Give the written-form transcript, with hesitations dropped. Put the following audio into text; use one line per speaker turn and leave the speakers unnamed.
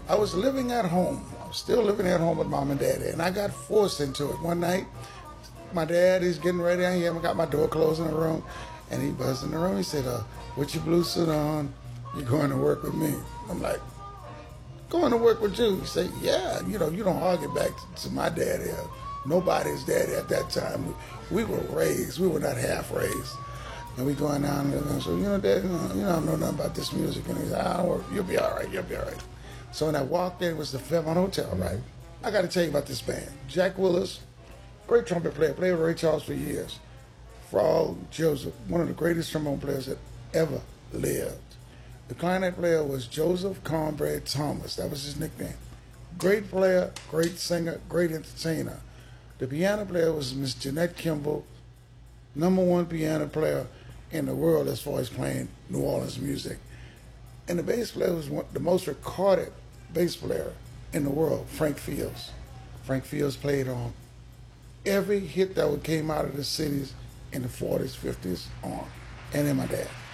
I was living at home. I was still living at home with mom and daddy, and I got forced into it. One night, my dad, he's getting ready. I hear him, got my door closed in the room, and he buzzed in the room. He said, with your blue suit on, you're going to work with me. I'm like, going to work with you? He said, yeah, you don't argue back to my daddy. Nobody's daddy at that time. We were raised. We were not half raised. And we going down and so, Dad, I don't know nothing about this music. And he said, don't worry, you'll be all right, you'll be all right. So when I walked in, it was the Fairmont Hotel, right? I got to tell you about this band. Jack Willis, great trumpet player, played with Ray Charles for years. Frog Joseph, one of the greatest trombone players that ever lived. The clarinet player was Joseph Cornbread Thomas. That was his nickname. Great player, great singer, great entertainer. The piano player was Miss Jeanette Kimball, #1 piano player in the world as far as playing New Orleans music. And the bass player was the most recorded bass player in the world, Frank Fields. Frank Fields played on every hit that came out of the cities in the 40s, 50s on, and then my dad.